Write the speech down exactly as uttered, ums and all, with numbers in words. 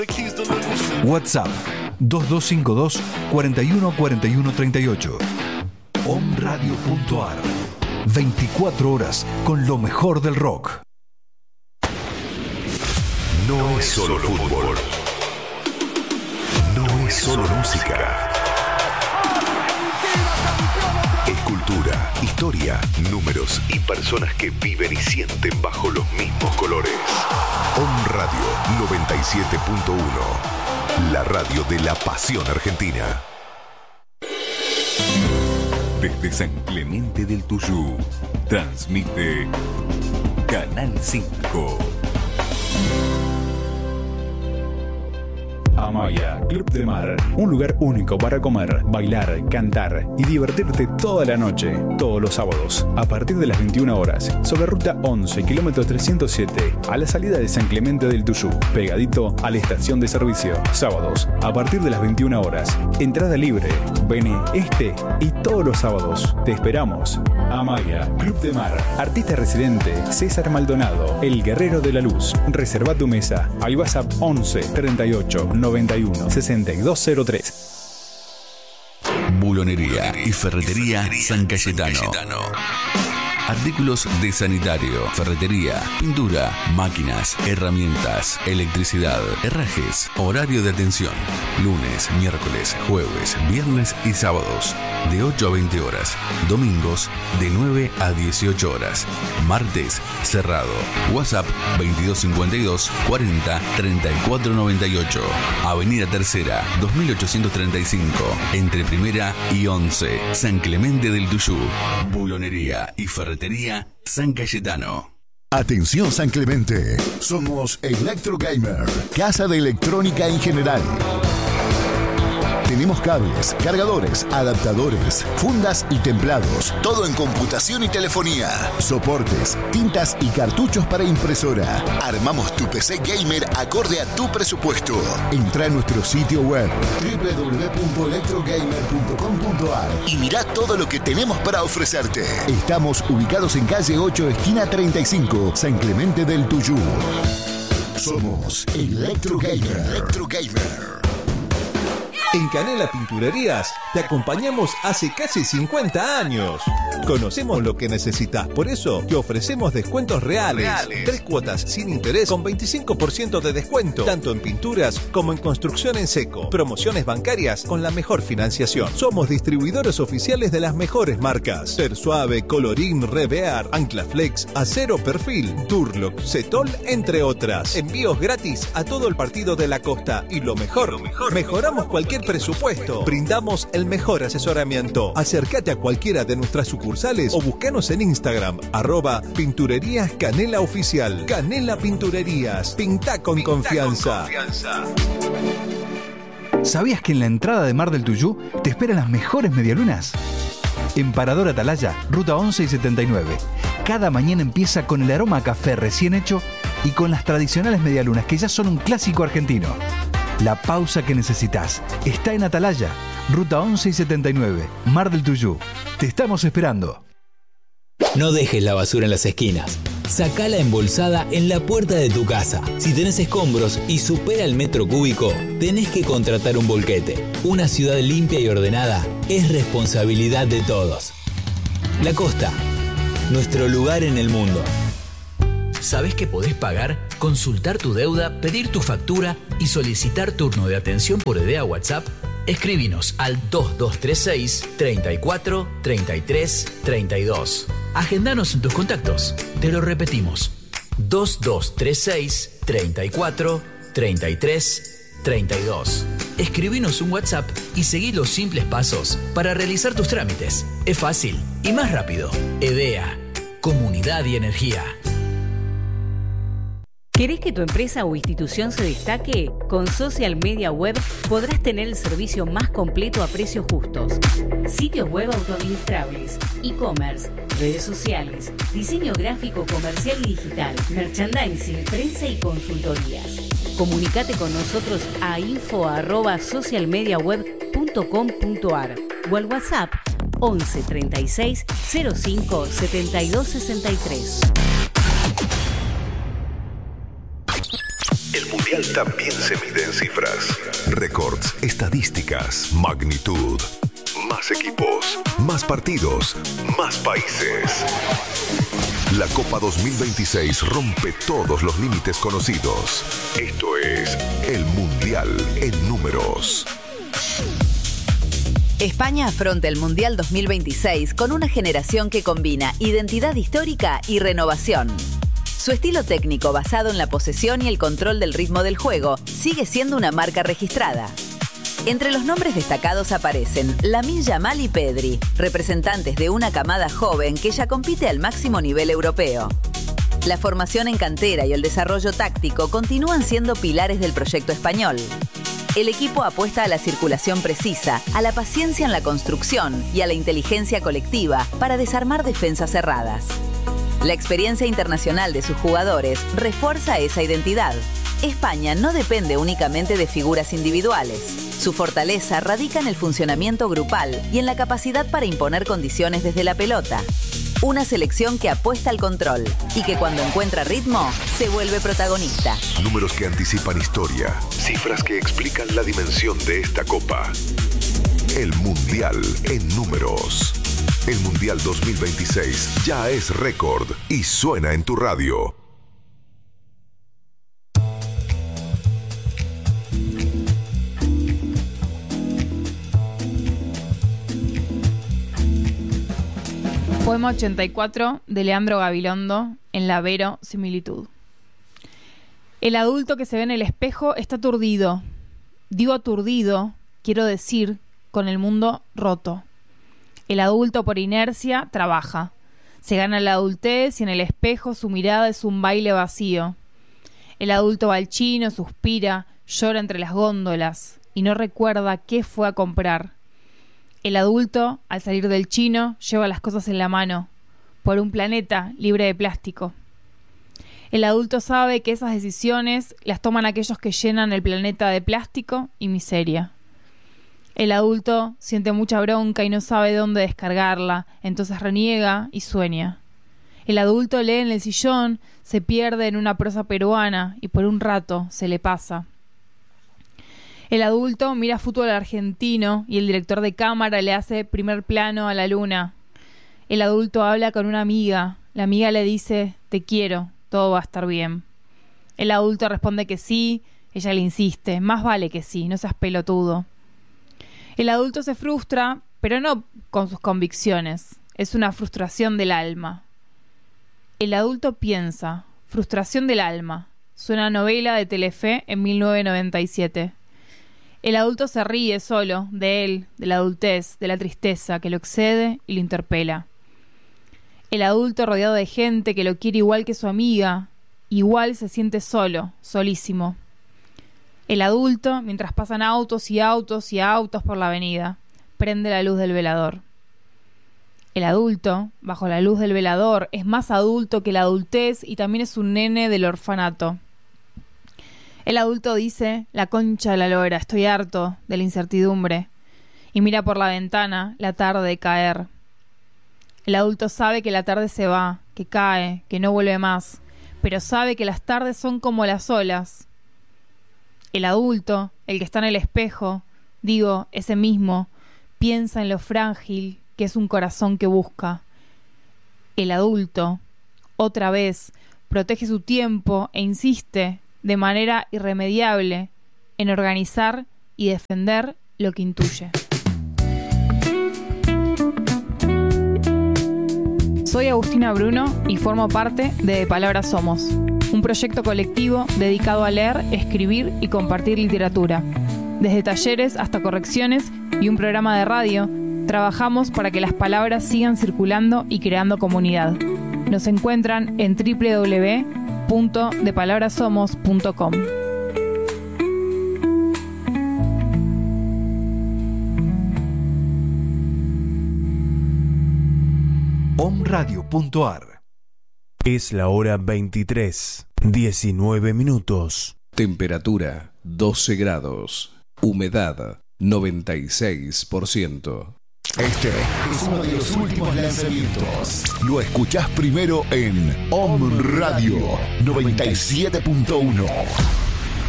WhatsApp dos dos cinco dos, cuatro uno cuatro uno tres ocho. Omradio punto ar. veinticuatro horas con lo mejor del rock. No es solo fútbol. No es solo música. Es cultura, historia, números y personas que viven y sienten bajo los mismos colores. Om Radio noventa y siete punto uno. La radio de la pasión argentina. Desde San Clemente del Tuyú, transmite Canal cinco. Amaya, Club de Mar. Un lugar único para comer, bailar, cantar y divertirte toda la noche, todos los sábados, a partir de las veintiuna horas, sobre ruta once, kilómetro trescientos siete, a la salida de San Clemente del Tuyú, pegadito a la estación de servicio. Sábados, a partir de las veintiuna horas, entrada libre. Vení este y todos los sábados. Te esperamos. Amaya, Club de Mar. Artista residente, César Maldonado, el guerrero de la luz. Reserva tu mesa al WhatsApp once, treinta y ocho, noventa y uno, sesenta y dos cero tres. Bulonería y ferretería San Cayetano. Artículos de sanitario, ferretería, pintura, máquinas, herramientas, electricidad, herrajes, horario de atención. Lunes, miércoles, jueves, viernes y sábados. De ocho a veinte horas. Domingos, de nueve a dieciocho horas. Martes, cerrado. WhatsApp veintidós cincuenta y dos, cuarenta, treinta y cuatro noventa y ocho. Avenida Tercera, dos mil ochocientos treinta y cinco. Entre Primera y once. San Clemente del Tuyú. Bulonería y ferretería San Cayetano. Atención San Clemente, somos Electro Gamer, casa de electrónica en general. Tenemos cables, cargadores, adaptadores, fundas y templados, todo en computación y telefonía, soportes, tintas y cartuchos para impresora. Armamos tu P C gamer acorde a tu presupuesto. Entra a nuestro sitio web doble u doble u doble u punto electrogamer punto com punto ar y mirá todo lo que tenemos para ofrecerte. Estamos ubicados en calle ocho, esquina treinta y cinco, San Clemente del Tuyú. Somos Electro Gamer. Electro Gamer. En Canela Pinturerías te acompañamos hace casi cincuenta años. Conocemos lo que necesitas, por eso te ofrecemos descuentos reales. reales. Tres cuotas sin interés con veinticinco por ciento de descuento, tanto en pinturas como en construcción en seco. Promociones bancarias con la mejor financiación. Somos distribuidores oficiales de las mejores marcas: Tersuave, Colorín, Revear, Anclaflex, Acero Perfil, Durlock, Cetol, entre otras. Envíos gratis a todo el partido de la costa. Y lo mejor, lo mejor mejoramos cualquier presupuesto. Brindamos el mejor asesoramiento. Acércate a cualquiera de nuestras sucursales o búscanos en Instagram, arroba Pinturerías Canela Oficial. Canela Pinturerías. Pinta con, Pinta confianza. con confianza. ¿Sabías que en la entrada de Mar del Tuyú te esperan las mejores medialunas? En Parador Atalaya, ruta once y setenta y nueve. Cada mañana empieza con el aroma a café recién hecho y con las tradicionales medialunas que ya son un clásico argentino. La pausa que necesitas está en Atalaya, ruta once y setenta y nueve, Mar del Tuyú. Te estamos esperando. No dejes la basura en las esquinas. Sacala embolsada en la puerta de tu casa. Si tenés escombros y supera el metro cúbico, tenés que contratar un volquete. Una ciudad limpia y ordenada es responsabilidad de todos. La Costa, nuestro lugar en el mundo. ¿Sabés que podés pagar, consultar tu deuda, pedir tu factura y solicitar turno de atención por idea WhatsApp? Escribinos al dos dos tres seis, treinta y cuatro, treinta y tres, treinta y dos. Agendanos en tus contactos. Te lo repetimos. dos dos tres seis, treinta y cuatro, treinta y tres, treinta y dos. Escribinos un WhatsApp y seguí los simples pasos para realizar tus trámites. Es fácil y más rápido. EDEA, Comunidad y Energía. ¿Querés que tu empresa o institución se destaque? Con Social Media Web podrás tener el servicio más completo a precios justos. Sitios web autoadministrables, e-commerce, redes sociales, diseño gráfico comercial y digital, merchandising, prensa y consultorías. Comunicate con nosotros a info arroba socialmediaweb punto com punto ar o al WhatsApp once treinta y seis, cero cinco, setenta y dos sesenta y tres. El Mundial también se mide en cifras. Récords, estadísticas, magnitud. Más equipos, más partidos, más países. La Copa dos mil veintiséis rompe todos los límites conocidos. Esto es el Mundial en números. España afronta el Mundial dos mil veintiséis con una generación que combina identidad histórica y renovación. Su estilo técnico basado en la posesión y el control del ritmo del juego sigue siendo una marca registrada. Entre los nombres destacados aparecen Lamine Yamal y Pedri, representantes de una camada joven que ya compite al máximo nivel europeo. La formación en cantera y el desarrollo táctico continúan siendo pilares del proyecto español. El equipo apuesta a la circulación precisa, a la paciencia en la construcción y a la inteligencia colectiva para desarmar defensas cerradas. La experiencia internacional de sus jugadores refuerza esa identidad. España no depende únicamente de figuras individuales. Su fortaleza radica en el funcionamiento grupal y en la capacidad para imponer condiciones desde la pelota. Una selección que apuesta al control y que cuando encuentra ritmo, se vuelve protagonista. Números que anticipan historia, cifras que explican la dimensión de esta Copa. El Mundial en números. El Mundial dos mil veintiséis ya es récord y suena en tu radio. Poema ochenta y cuatro de Leandro Gabilondo en la Vero Similitud. El adulto que se ve en el espejo está aturdido. Digo aturdido, quiero decir, con el mundo roto. El adulto por inercia trabaja. Se gana la adultez y en el espejo su mirada es un baile vacío. El adulto va al chino, suspira, llora entre las góndolas y no recuerda qué fue a comprar. El adulto, al salir del chino, lleva las cosas en la mano, por un planeta libre de plástico. El adulto sabe que esas decisiones las toman aquellos que llenan el planeta de plástico y miseria. El adulto siente mucha bronca y no sabe dónde descargarla, entonces reniega y sueña. El adulto lee en el sillón, se pierde en una prosa peruana y por un rato se le pasa. El adulto mira fútbol argentino y el director de cámara le hace primer plano a la luna. El adulto habla con una amiga, la amiga le dice, te quiero, todo va a estar bien. El adulto responde que sí, ella le insiste, más vale que sí, no seas pelotudo. El adulto se frustra, pero no con sus convicciones, es una frustración del alma. El adulto piensa, frustración del alma, suena novela de Telefe en mil novecientos noventa y siete. El adulto se ríe solo, de él, de la adultez, de la tristeza que lo excede y lo interpela. El adulto rodeado de gente que lo quiere igual que su amiga, igual se siente solo, solísimo. El adulto, mientras pasan autos y autos y autos por la avenida, prende la luz del velador. El adulto, bajo la luz del velador, es más adulto que la adultez y también es un nene del orfanato. El adulto dice, la concha de la lora, estoy harto de la incertidumbre, y mira por la ventana la tarde caer. El adulto sabe que la tarde se va, que cae, que no vuelve más, pero sabe que las tardes son como las olas. El adulto, el que está en el espejo, digo, ese mismo, piensa en lo frágil que es un corazón que busca. El adulto, otra vez, protege su tiempo e insiste, de manera irremediable, en organizar y defender lo que intuye. Soy Agustina Bruno y formo parte de De Palabra Somos, un proyecto colectivo dedicado a leer, escribir y compartir literatura. Desde talleres hasta correcciones y un programa de radio, trabajamos para que las palabras sigan circulando y creando comunidad. Nos encuentran en doble u doble u doble u punto de palabra somos punto com. omradio punto ar. Es la hora veintitrés, diecinueve minutos. Temperatura doce grados. Humedad noventa y seis por ciento. Este es uno de los últimos lanzamientos. Lo escuchás primero en Om Radio noventa y siete punto uno.